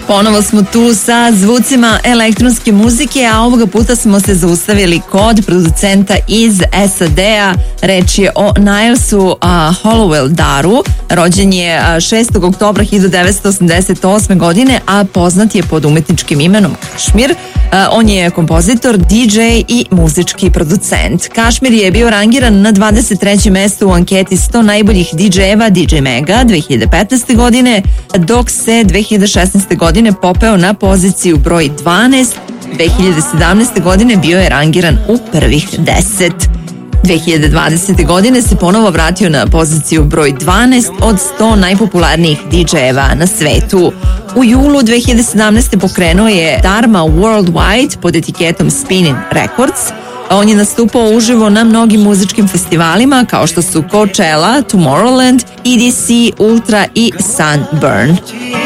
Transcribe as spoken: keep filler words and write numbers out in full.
Ponovo smo tu sa zvucima elektronske muzike, a ovoga puta smo se zaustavili kod producenta iz S A D-a. Reč je o Nilesu uh, Hollowell Daru. Rođen je uh, šestog oktobra hiljadu devetsto osamdeset osme. godine, a poznat je pod umetničkim imenom Kašmir. Uh, on je kompozitor, D J i muzički producent. Kašmir je bio rangiran na dvadeset trećem mestu u anketi sto najboljih D J-eva D J Mega dve hiljade petnaeste. godine, dok se dve hiljade šesnaeste. godine popeo na poziciju broj dvanaest. dve hiljade sedamnaeste. godine bio je rangiran u prvih deset. dve hiljade dvadesete. godine se ponovo vratio na poziciju broj dvanaest od sto najpopularnijih D J-eva na svetu. U julu dve hiljade sedamnaeste. pokrenuo je Dharma Worldwide pod etiketom Spinnin' Records. On je nastupao uživo na mnogim muzičkim festivalima kao što su Coachella, Tomorrowland, E D C, Ultra i Sunburn.